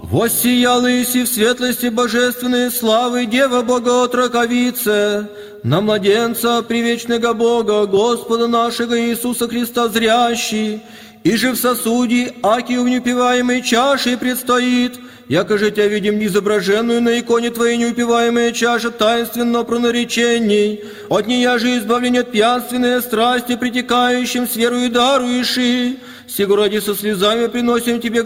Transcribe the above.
Воссияла Иси в светлости божественной славы Дева Бога отроковице, на младенца привечного Бога, Господа нашего Иисуса Христа зрящий, и же в сосуде, аки в неупиваемой чаше предстоит, яко же тебя видим изображенную на иконе твоей неупиваемая чаша таинственно пронаречений, от нея же избавление от пьянственной страсти, притекающим с верою даруешь, и сего ради со слезами приносим тебе